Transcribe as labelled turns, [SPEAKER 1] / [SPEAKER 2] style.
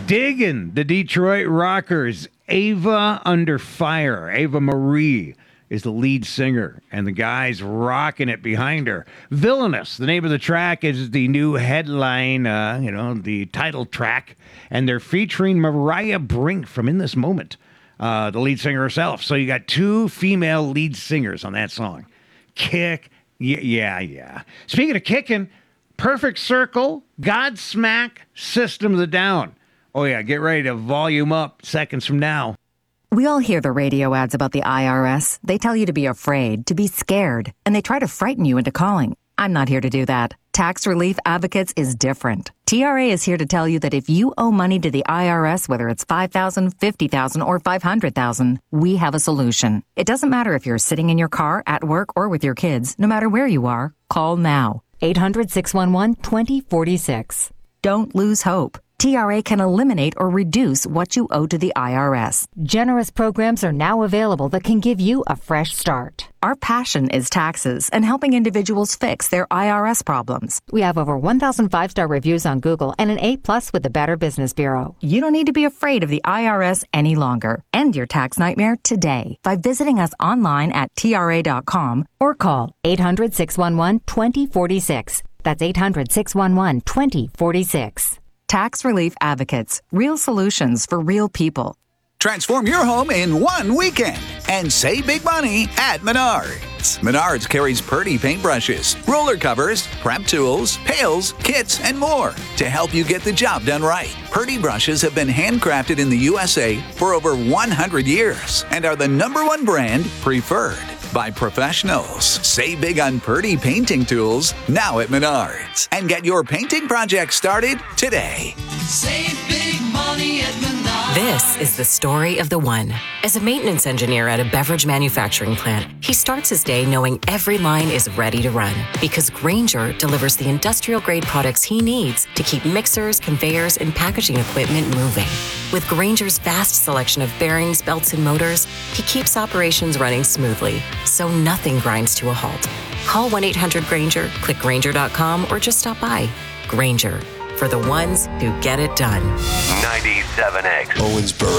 [SPEAKER 1] Digging the Detroit Rockers, Ava Under Fire. Ava Marie is the lead singer, and the guys rocking it behind her. Villainous, the name of the track, is the new headline, the title track, and they're featuring Mariah Brink from In This Moment, the lead singer herself. So you got two female lead singers on that song. Kick, yeah. Speaking of kicking, Perfect Circle, Godsmack, System of the Down. Oh yeah, get ready to volume up seconds from now.
[SPEAKER 2] We all hear the radio ads about the IRS. They tell you to be afraid, to be scared, and they try to frighten you into calling. I'm not here to do that. Tax Relief Advocates is different. TRA is here to tell you that if you owe money to the IRS, whether it's $5,000, $50,000, or $500,000, we have a solution. It doesn't matter if you're sitting in your car, at work, or with your kids. No matter where you are, call now. 800-611-2046. Don't lose hope. TRA can eliminate or reduce what you owe to the IRS.
[SPEAKER 3] Generous programs are now available that can give you a fresh start.
[SPEAKER 2] Our passion is taxes and helping individuals fix their IRS problems.
[SPEAKER 3] We have over 1,000 5-star reviews on Google and an A+ with the Better Business Bureau.
[SPEAKER 2] You don't need to be afraid of the IRS any longer. End your tax nightmare today by visiting us online at TRA.com
[SPEAKER 3] or call 800-611-2046. That's 800-611-2046.
[SPEAKER 2] Tax Relief Advocates. Real solutions for real people.
[SPEAKER 4] Transform your home in one weekend and save big money at Menards. Menards carries Purdy paintbrushes, roller covers, prep tools, pails, kits, and more to help you get the job done right. Purdy brushes have been handcrafted in the USA for over 100 years and are the #1 brand preferred by professionals. Save big on Purdy painting tools now at Menards and get your painting project started today.
[SPEAKER 5] Save big money at Menards.
[SPEAKER 6] This is the story of the one. As a maintenance engineer at a beverage manufacturing plant, he starts his day knowing every line is ready to run because Grainger delivers the industrial-grade products he needs to keep mixers, conveyors, and packaging equipment moving. With Grainger's vast selection of bearings, belts, and motors, he keeps operations running smoothly, so nothing grinds to a halt. Call 1-800-GRAINGER, click Grainger.com, or just stop by. Grainger, for the ones who get it done.
[SPEAKER 7] 97X.
[SPEAKER 8] Owensboro.